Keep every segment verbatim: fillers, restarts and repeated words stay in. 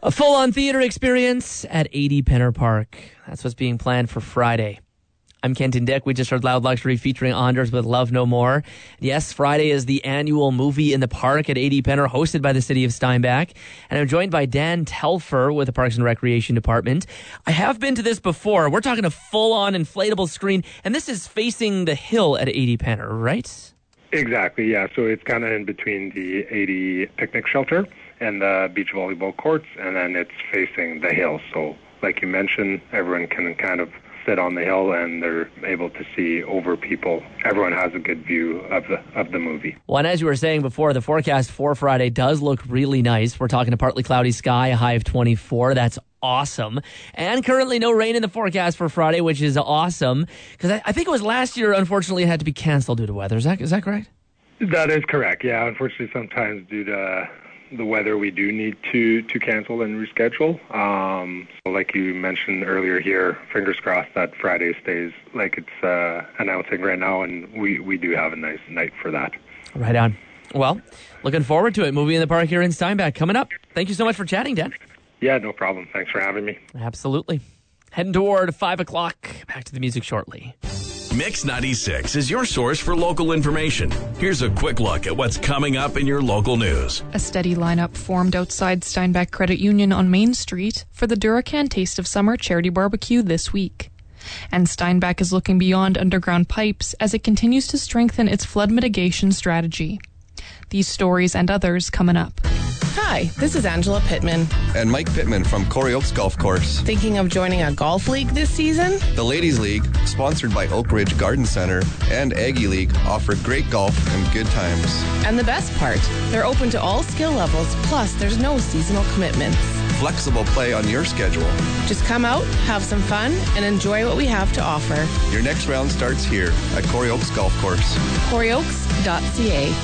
A full-on theater experience at eighty Penner Park. That's what's being planned for Friday. I'm Kenton Dick. We just heard Loud Luxury featuring Anders with Love No More. Yes, Friday is the annual Movie in the Park at eighty Penner, hosted by the city of Steinbach. And I'm joined by Dan Telfer with the Parks and Recreation Department. I have been to this before. We're talking a full-on inflatable screen, and this is facing the hill at eighty Penner, right? Exactly, yeah. So it's kind of in between the eighty picnic shelter and the beach volleyball courts, and then it's facing the hill. So like you mentioned, everyone can kind of sit on the hill and they're able to see over people. Everyone has a good view of the of the movie. Well, and as you were saying before, the forecast for Friday does look really nice. We're talking a partly cloudy sky, a high of twenty-four. That's awesome. And currently no rain in the forecast for Friday, which is awesome. Because I, I think it was last year, unfortunately, it had to be canceled due to weather. Is that is that correct? That is correct, yeah. Unfortunately, sometimes due to the weather, we do need to, to cancel and reschedule. Um, so like you mentioned earlier here, fingers crossed that Friday stays like it's uh, announcing right now, and we, we do have a nice night for that. Right on. Well, looking forward to it. Movie in the Park here in Steinbach coming up. Thank you so much for chatting, Dan. Yeah, no problem. Thanks for having me. Absolutely. Heading toward five o'clock. Back to the music shortly. Mix ninety-six is your source for local information. Here's a quick look at what's coming up in your local news. A steady lineup formed outside Steinbach Credit Union on Main Street for the Duracan Taste of Summer charity barbecue this week. And Steinbach is looking beyond underground pipes as it continues to strengthen its flood mitigation strategy. These stories and others coming up. Hi, this is Angela Pittman. And Mike Pittman from Corey Oaks Golf Course. Thinking of joining a golf league this season? The Ladies League, sponsored by Oak Ridge Garden Center, and Aggie League offer great golf and good times. And the best part, they're open to all skill levels, plus there's no seasonal commitments. Flexible play on your schedule. Just come out, have some fun, and enjoy what we have to offer. Your next round starts here at Corey Oaks Golf Course. corey oaks dot c a.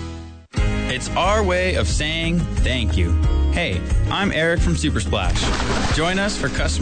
It's our way of saying thank you. Hey, I'm Eric from Super Splash. Join us for customer